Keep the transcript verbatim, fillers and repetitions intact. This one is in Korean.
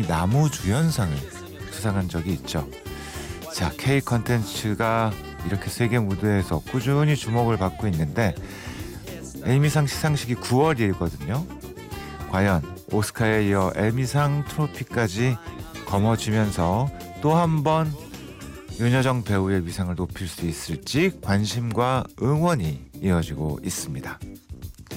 나무주연상을 수상한 적이 있죠. 자, K 컨텐츠가 이렇게 세계 무대에서 꾸준히 주목을 받고 있는데 에미상 시상식이 구월이거든요. 과연 오스카에 이어 에미상 트로피까지 거머쥐면서 또 한 번 윤여정 배우의 위상을 높일 수 있을지 관심과 응원이 이어지고 있습니다.